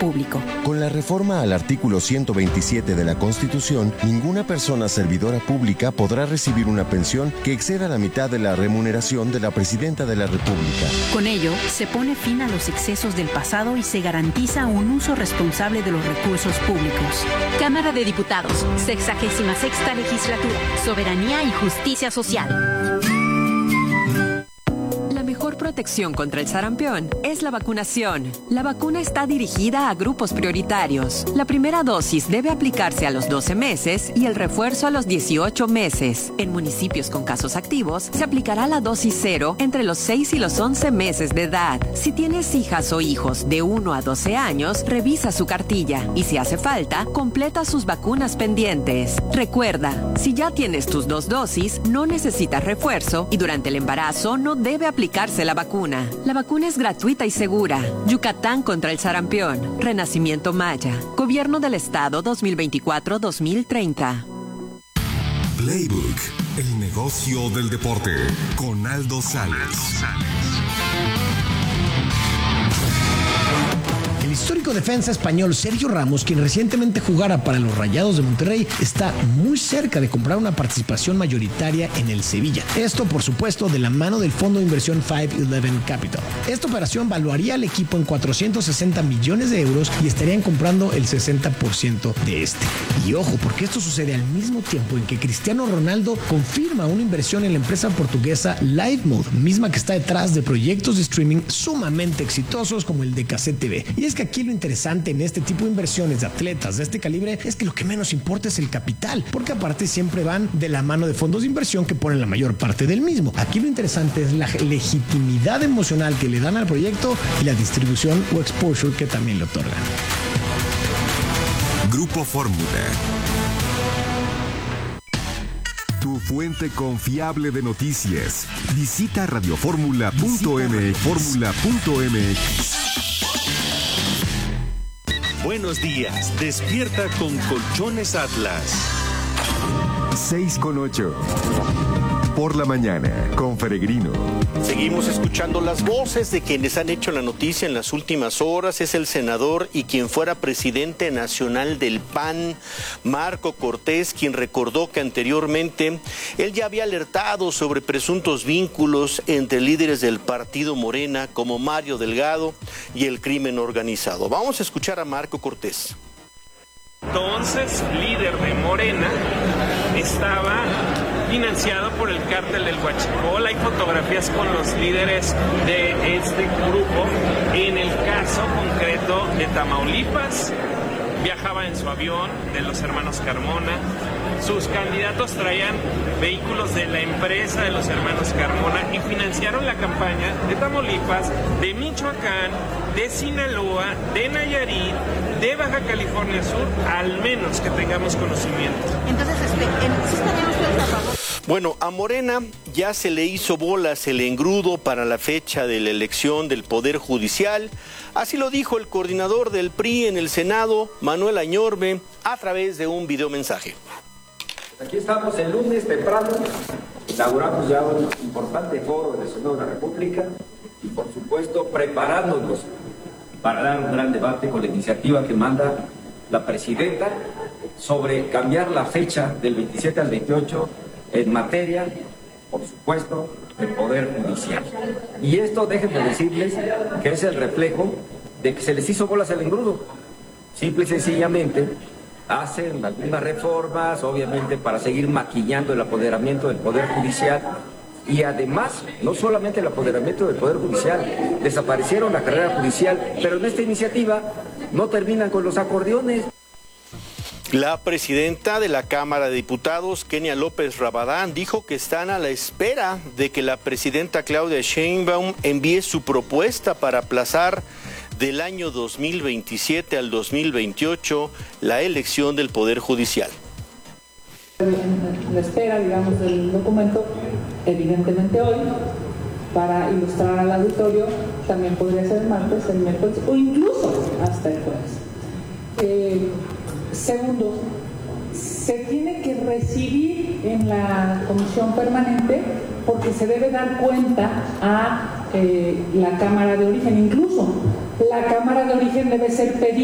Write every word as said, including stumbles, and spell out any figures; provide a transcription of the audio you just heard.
público. Con la reforma al artículo ciento veintisiete de la Constitución, ninguna persona servidora pública podrá recibir una pensión que exceda la mitad de la remuneración de la Presidenta de la República. Con ello, se pone fin a los excesos del pasado y se garantiza un uso responsable de los recursos públicos. Cámara de Diputados, sexagésima sexta legislatura, soberanía y justicia social. La mejor protección contra el sarampión es la vacunación. La vacuna está dirigida a grupos prioritarios. La primera dosis debe aplicarse a los doce meses y el refuerzo a los dieciocho meses. En municipios con casos activos, se aplicará la dosis cero entre los seis y los once meses de edad. Si tienes hijas o hijos de uno a doce años, revisa su cartilla y si hace falta, completa sus vacunas pendientes. Recuerda, si ya tienes tus dos dosis, no necesitas refuerzo y durante el embarazo no debe aplicarse la vacuna. La vacuna es gratuita y segura. Yucatán contra el sarampión. Renacimiento Maya. Gobierno del Estado dos mil veinticuatro a dos mil treinta. Playbook, el negocio del deporte, con Aldo Sales. El histórico defensa español Sergio Ramos, quien recientemente jugara para los Rayados de Monterrey, está muy cerca de comprar una participación mayoritaria en el Sevilla. Esto, por supuesto, de la mano del fondo de inversión cinco once Capital. Esta operación valuaría al equipo en cuatrocientos sesenta millones de euros y estarían comprando el sesenta por ciento de este. Y ojo, porque esto sucede al mismo tiempo en que Cristiano Ronaldo confirma una inversión en la empresa portuguesa LiveMode, misma que está detrás de proyectos de streaming sumamente exitosos como el de Cassette T V. Y es que aquí lo interesante en este tipo de inversiones de atletas de este calibre es que lo que menos importa es el capital, porque aparte siempre van de la mano de fondos de inversión que ponen la mayor parte del mismo. Aquí lo interesante es la legitimidad emocional que le dan al proyecto y la distribución o exposure que también le otorgan. Grupo Fórmula. Tu fuente confiable de noticias. Visita radioformula punto m x. Fórmula punto m x. Buenos días, despierta con Colchones Atlas. seis con ocho. Por la mañana, con Peregrino. Seguimos escuchando las voces de quienes han hecho la noticia en las últimas horas. Es el senador y quien fuera presidente nacional del P A N, Marco Cortés, quien recordó que anteriormente él ya había alertado sobre presuntos vínculos entre líderes del partido Morena como Mario Delgado y el crimen organizado. Vamos a escuchar a Marco Cortés. Entonces, líder de Morena, estaba financiado por el cártel del Huachicol. Hay fotografías con los líderes de este grupo. En el caso concreto de Tamaulipas, viajaba en su avión de los hermanos Carmona. Sus candidatos traían vehículos de la empresa de los hermanos Carmona y financiaron la campaña de Tamaulipas, de Michoacán, de Sinaloa, de Nayarit, de Baja California Sur, al menos que tengamos conocimiento. Entonces, este, ¿sí estarían ustedes a favor? Bueno, a Morena ya se le hizo bolas el engrudo para la fecha de la elección del Poder Judicial. Así lo dijo el coordinador del P R I en el Senado, Manuel Añorbe, a través de un videomensaje. Aquí estamos el lunes temprano, inauguramos ya un importante foro del Senado de la República y por supuesto preparándonos para dar un gran debate con la iniciativa que manda la presidenta sobre cambiar la fecha del veintisiete al veintiocho en materia, por supuesto, del Poder Judicial. Y esto, déjenme decirles, que es el reflejo de que se les hizo bolas el engrudo. Simple y sencillamente hacen algunas reformas, obviamente para seguir maquillando el apoderamiento del Poder Judicial. Y además, no solamente el apoderamiento del Poder Judicial, desaparecieron la carrera judicial, pero en esta iniciativa no terminan con los acordeones. La presidenta de la Cámara de Diputados, Kenia López Rabadán, dijo que están a la espera de que la presidenta Claudia Sheinbaum envíe su propuesta para aplazar del año dos mil veintisiete al dos mil veintiocho la elección del Poder Judicial. En la espera, digamos, del documento, evidentemente hoy, para ilustrar al auditorio, también podría ser el martes, el miércoles o incluso hasta el jueves. Eh, Segundo, se tiene que recibir en la comisión permanente porque se debe dar cuenta a eh, la Cámara de Origen. Incluso la Cámara de Origen debe ser pedida